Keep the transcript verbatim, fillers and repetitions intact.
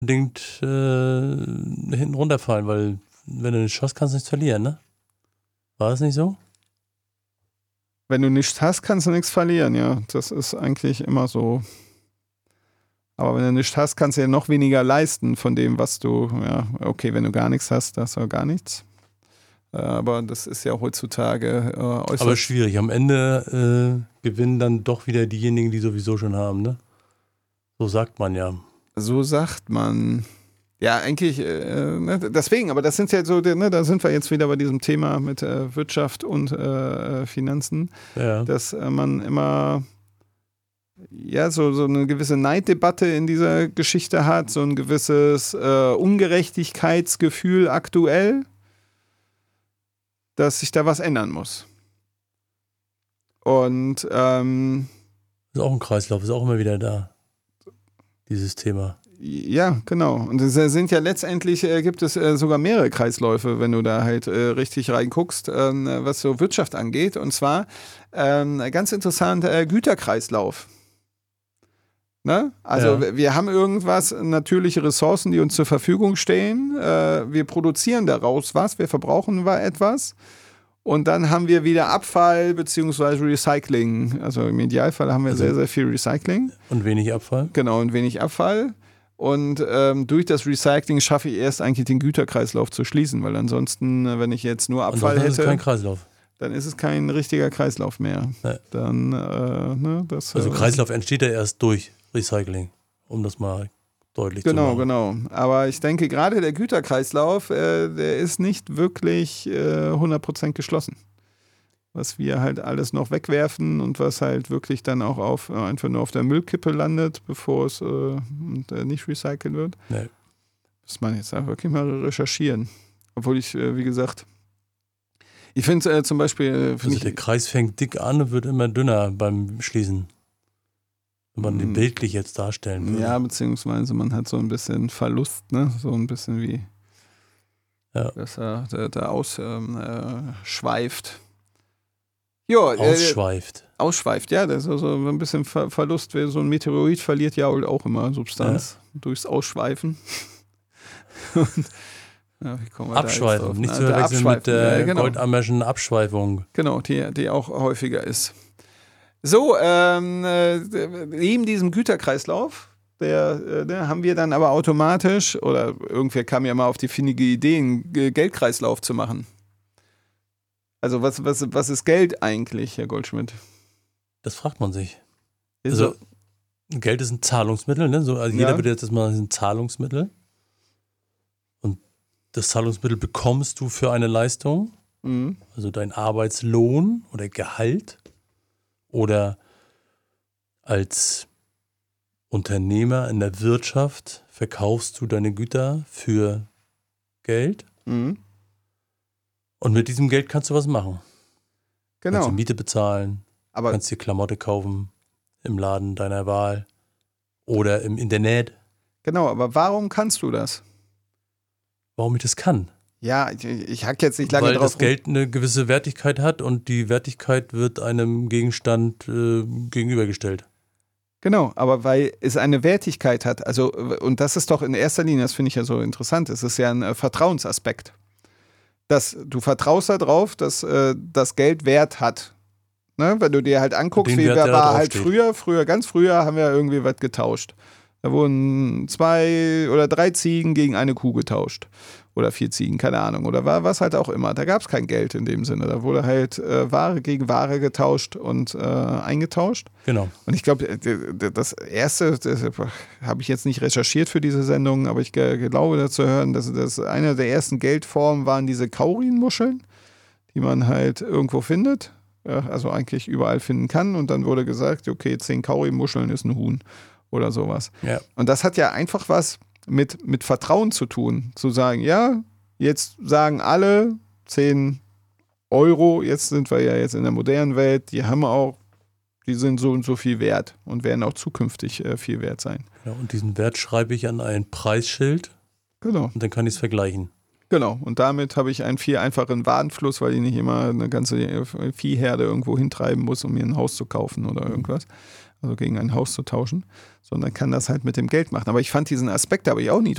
unbedingt äh, hinten runterfallen, weil wenn du nicht schaust, kannst du nichts verlieren, ne? War das nicht so? Wenn du nichts hast, kannst du nichts verlieren, ja. Das ist eigentlich immer so. Aber wenn du nichts hast, kannst du ja noch weniger leisten von dem, was du, ja, okay, wenn du gar nichts hast, hast du ja gar nichts. Aber das ist ja heutzutage äh, äußerst... Aber schwierig. Am Ende äh, gewinnen dann doch wieder diejenigen, die sowieso schon haben, ne? So sagt man ja. So sagt man. Ja, eigentlich, äh, ne, deswegen, aber das sind ja so, ne, da sind wir jetzt wieder bei diesem Thema mit äh, Wirtschaft und äh, Finanzen, Ja. dass äh, man immer ja so, so eine gewisse Neiddebatte in dieser Geschichte hat, so ein gewisses äh, Ungerechtigkeitsgefühl aktuell, dass sich da was ändern muss. Und ähm, Ist auch ein Kreislauf, ist auch immer wieder da. Dieses Thema. ja, genau. Und es sind ja letztendlich, äh, gibt es äh, sogar mehrere Kreisläufe, wenn du da halt äh, richtig reinguckst, äh, was so Wirtschaft angeht. Und zwar ähm, ganz interessant, äh, Güterkreislauf. Ne? Also Ja. wir haben irgendwas, natürliche Ressourcen, die uns zur Verfügung stehen. Äh, wir produzieren daraus was, wir verbrauchen etwas. Und dann haben wir wieder Abfall bzw. Recycling. Also im Idealfall haben wir Also sehr, sehr viel Recycling. Und wenig Abfall. Genau, und wenig Abfall. Und ähm, durch das Recycling schaffe ich erst eigentlich den Güterkreislauf zu schließen, weil ansonsten, wenn ich jetzt nur Abfall Ansonsten hätte, ist es kein Kreislauf. dann ist es kein richtiger Kreislauf mehr. Nee. Dann, äh, ne, das, Also äh, Kreislauf entsteht ja erst durch Recycling, um das mal deutlich Genau, zu machen. genau. Aber ich denke, gerade der Güterkreislauf, äh, der ist nicht wirklich äh, hundert Prozent geschlossen. Was wir halt alles noch wegwerfen und was halt wirklich dann auch auf, äh, einfach nur auf der Müllkippe landet, bevor es äh, und, äh, nicht recycelt wird. Nee. Muss man jetzt auch wirklich mal recherchieren. Obwohl ich, äh, wie gesagt, ich finde äh, zum Beispiel... Äh, find Also ich, der Kreis fängt dick an und wird immer dünner beim Schließen. Wenn man den bildlich jetzt darstellen würde. Ja, beziehungsweise man hat so ein bisschen Verlust, ne? So ein bisschen wie, Ja. dass er da, da ausschweift. Ähm, äh, ja, Ausschweift. Äh, ausschweift, ja, das ist also ein bisschen Ver- Verlust. So ein Meteorit verliert ja auch immer Substanz ja. durchs Ausschweifen. Und, ja, wie kommen wir Abschweifen, da jetzt drauf? nicht Na, zu verwechseln mit der ja, genau. Goldammerschen Abschweifung. Genau, die, die auch häufiger ist. So, ähm, äh, neben diesem Güterkreislauf, der, äh, der haben wir dann aber automatisch, oder irgendwer kam ja mal auf die findige Idee, einen Geldkreislauf zu machen. Also was, was, was ist Geld eigentlich, Herr Goldschmidt? Das fragt man sich. Ist Also Geld ist ein Zahlungsmittel, ne? So, also Ja. jeder würde jetzt das mal ein Zahlungsmittel. Und das Zahlungsmittel bekommst du für eine Leistung, mhm. also dein Arbeitslohn oder Gehalt. Oder als Unternehmer in der Wirtschaft verkaufst du deine Güter für Geld. Mhm. Und mit diesem Geld kannst du was machen. Genau. Kannst du Miete bezahlen, Aber kannst dir Klamotte kaufen im Laden deiner Wahl oder im Internet. Genau, aber warum kannst du das? Warum ich das kann? Ja, ich, ich hack jetzt nicht lange Weil drauf das Geld eine gewisse Wertigkeit hat und die Wertigkeit wird einem Gegenstand äh, gegenübergestellt. Genau, aber weil es eine Wertigkeit hat, also und das ist doch in erster Linie, das finde ich ja so interessant, es ist ja ein äh, Vertrauensaspekt. Dass du vertraust darauf, dass äh, das Geld Wert hat. Ne? Wenn du dir halt anguckst, Den wie Wert, war der da halt draufsteht. früher, früher, ganz früher haben wir irgendwie was getauscht. Da wurden zwei oder drei Ziegen gegen eine Kuh getauscht. Oder vier Ziegen, keine Ahnung. Oder war was halt auch immer. Da gab es kein Geld in dem Sinne. Da wurde halt äh, Ware gegen Ware getauscht und äh, eingetauscht. Genau. Und ich glaube, das Erste, das habe ich jetzt nicht recherchiert für diese Sendung, aber ich glaube dazu hören, dass das eine der ersten Geldformen waren diese Kaurinmuscheln, die man halt irgendwo findet. Also eigentlich überall finden kann. Und dann wurde gesagt, okay, zehn Kaurinmuscheln ist ein Huhn oder sowas. Ja. Und das hat ja einfach was mit, mit Vertrauen zu tun. Zu sagen, ja, jetzt sagen alle zehn Euro, jetzt sind wir ja jetzt in der modernen Welt, die haben auch, die sind so und so viel wert und werden auch zukünftig äh, viel wert sein. Ja, und diesen Wert schreibe ich an ein Preisschild Genau. und dann kann ich es vergleichen. Genau. Und damit habe ich einen viel einfacheren Warenfluss, weil ich nicht immer eine ganze Viehherde irgendwo hintreiben muss, um mir ein Haus zu kaufen oder irgendwas. also gegen ein Haus zu tauschen, sondern kann das halt mit dem Geld machen. Aber ich fand diesen Aspekt, da habe ich auch nie